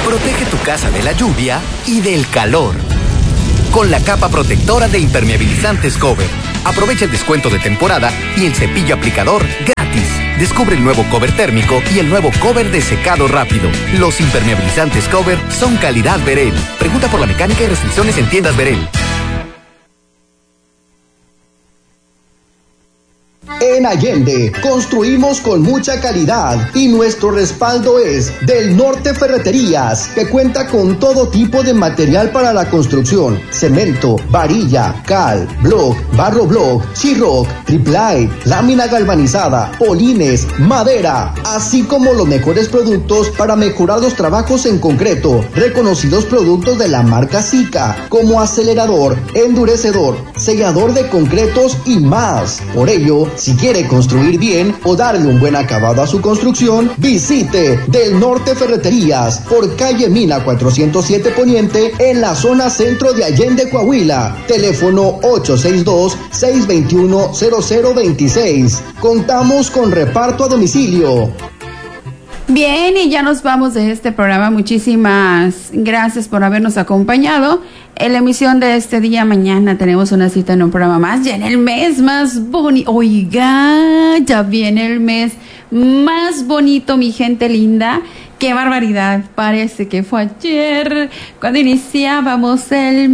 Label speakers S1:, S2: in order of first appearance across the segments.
S1: Protege tu casa de la lluvia y del calor. Con la capa protectora de impermeabilizantes Cover. Aprovecha el descuento de temporada y el cepillo aplicador gratis. Descubre el nuevo cover térmico y el nuevo cover de secado rápido. Los impermeabilizantes Cover son calidad Berel. Pregunta por la mecánica y restricciones en tiendas Berel.
S2: En Allende, construimos con mucha calidad y nuestro respaldo es Del Norte Ferreterías, que cuenta con todo tipo de material para la construcción: cemento, varilla, cal, block, barro block, sheetrock, triplite, lámina galvanizada, polines, madera, así como los mejores productos para mejorar los trabajos en concreto. Reconocidos productos de la marca Sika, como acelerador, endurecedor, sellador de concretos y más. Por ello, si quiere construir bien o darle un buen acabado a su construcción, visite Del Norte Ferreterías por calle Mina 407 Poniente en la zona centro de Allende, Coahuila. Teléfono 862-621-0026. Contamos con reparto a domicilio.
S3: Bien, y ya nos vamos de este programa. Muchísimas gracias por habernos acompañado en la emisión de este día. Mañana tenemos una cita en un programa más, ya en el mes más bonito. Oiga, ya viene el mes más bonito, mi gente linda. ¡Qué barbaridad! Parece que fue ayer cuando iniciábamos el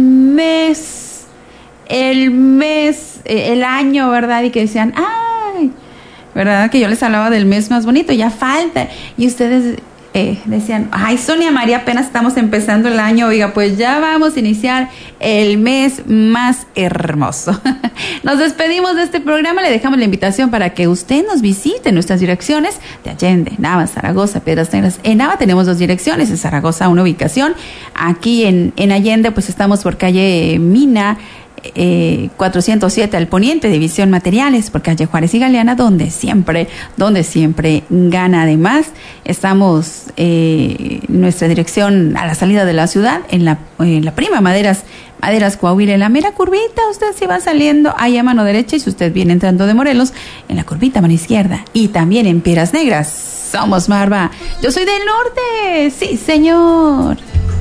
S3: año, ¿verdad? Y que decían, ¡ay! ¿Verdad? Que yo les hablaba del mes más bonito, ya falta. Y ustedes decían, ay, Sonia María, apenas estamos empezando el año. Oiga, pues ya vamos a iniciar el mes más hermoso. Nos despedimos de este programa, le dejamos la invitación para que usted nos visite en nuestras direcciones de Allende, Nava, Zaragoza, Piedras Negras. En Nava tenemos 2 direcciones, en Zaragoza una ubicación. Aquí en Allende pues estamos por calle Mina 407 al poniente, división materiales, por calle Juárez y Galeana, donde siempre gana. Además, estamos nuestra dirección a la salida de la ciudad, en la Prima Maderas Coahuila, en la mera curvita. Usted se va saliendo ahí a mano derecha, y si usted viene entrando de Morelos, en la curvita a mano izquierda, y también en Piedras Negras. Somos Marva. Yo soy del norte, sí señor.